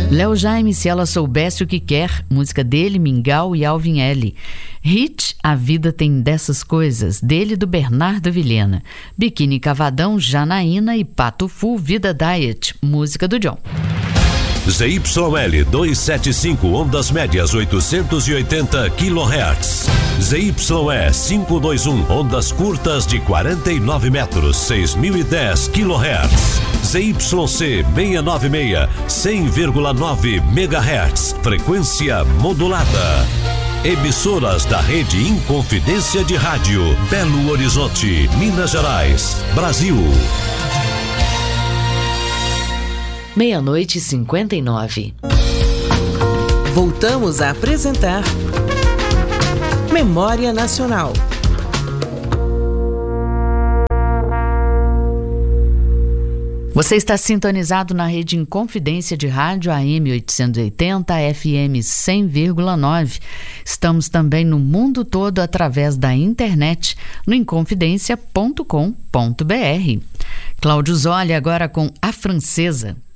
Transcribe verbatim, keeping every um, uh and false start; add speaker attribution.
Speaker 1: Léo Jaime, Se Ela Soubesse o Que Quer, música dele, Mingau e Alvin L. Hit, A Vida Tem Dessas Coisas, dele, do Bernardo Vilhena. Biquíni Cavadão, Janaína e Pato Fu, Vida Diet, música do John.
Speaker 2: Z Y L duzentos e setenta e cinco, ondas médias oitocentos e oitenta quilohertz. Z Y E quinhentos e vinte e um, ondas curtas de quarenta e nove metros, seis mil e dez quilohertz. Z Y C seiscentos e noventa e seis, cem vírgula nove megahertz, frequência modulada. Emissoras da rede Inconfidência de Rádio, Belo Horizonte, Minas Gerais, Brasil.
Speaker 1: Meia-noite e cinquenta e nove.
Speaker 3: Voltamos a apresentar Memória Nacional.
Speaker 1: Você está sintonizado na rede Inconfidência de Rádio A M oitocentos e oitenta, F M cem vírgula nove. Estamos também no mundo todo através da internet no inconfidencia ponto com ponto b r. Cláudio Zoli agora com A Francesa.